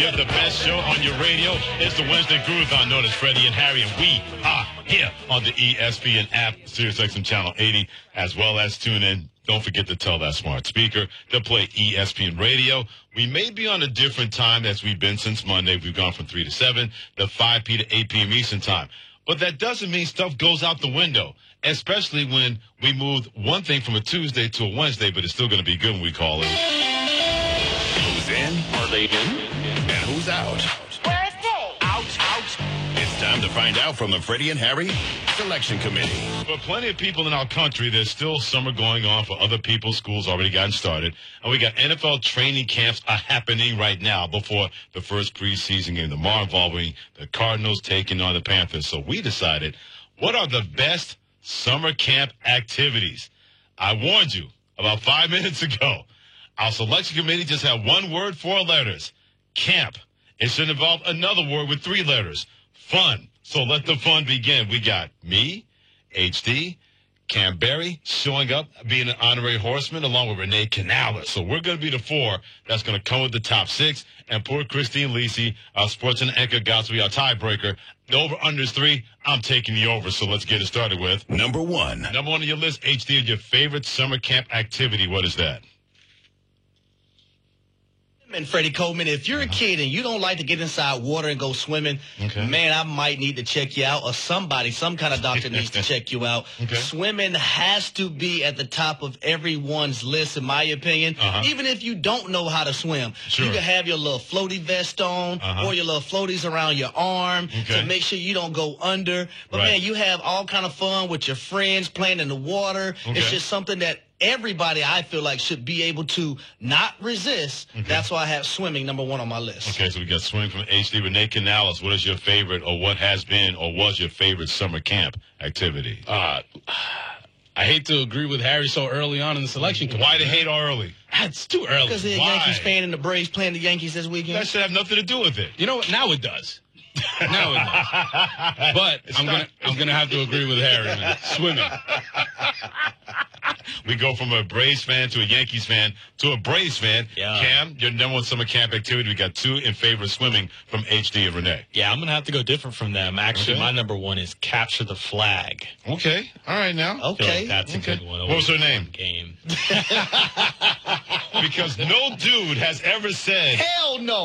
You're the best show on your radio. It's the Wednesday Groove-on, known as Freddie and Harry, and we are here on the ESPN app, SiriusXM Channel 80, as well as tune in. Don't forget to tell that smart speaker to play ESPN Radio. We may be on a different time as we've been since Monday. We've gone from 3 to 7 to 5 p. to 8 p.m. Eastern Time. But that doesn't mean stuff goes out the window, especially when we moved one thing from a Tuesday to a Wednesday, but it's still going to be good when we call it. Who's in? Are they in? And who's out? Where is they? Out. It's time to find out from the Freddie and Harry Selection Committee. For plenty of people in our country, there's still summer going on. For other people, school's already gotten started. And we got NFL training camps are happening right now before the first preseason game tomorrow involving the Cardinals taking on the Panthers. So we decided, what are the best summer camp activities? I warned you about 5 minutes ago. Our selection committee just had one word, 4 letters. Camp. It should involve another word with 3 letters. Fun. So let the fun begin. We got me, HD, Cam Berry showing up, being an honorary horseman, along with Renee Canales. So we're going to be the 4 that's going to come with the top 6. And poor Christine Lisi, our sports and anchor Gotsby, our tiebreaker. The over-under is 3. I'm taking the over, so let's get it started with. Number 1. Number 1 on your list, HD, your favorite summer camp activity. What is that? And Freddie Coleman, if you're a kid and you don't like to get inside water and go swimming, man, I might need to check you out, or some kind of doctor needs to check you out. Swimming has to be at the top of everyone's list, in my opinion. Even if you don't know how to swim, you can have your little floaty vest on or your little floaties around your arm to make sure you don't go under. But, man, you have all kind of fun with your friends playing in the water. It's just something that everybody, I feel like, should be able to not resist. That's why I have swimming number 1 on my list. Okay, so we got swimming from HD. Renee Canales, what is your favorite, or what has been or was your favorite summer camp activity? I hate to agree with Harry so early on in the selection. Why the hate early? It's too early. Because they're a Yankees fan and the Braves playing the Yankees this weekend. That should have nothing to do with it. You know what? Now it does. Now it does. But I'm gonna have to agree with Harry, man. Swimming. We go from a Braves fan to a Yankees fan to a Braves fan. Yeah. Cam, your number 1 summer camp activity. We got 2 in favor of swimming from HD and Renee. Yeah, I'm going to have to go different from them. Actually, my number 1 is capture the flag. Okay. All right, now. I feel like that's a good one. What was her name? Game. Because no dude has ever said... Hell no.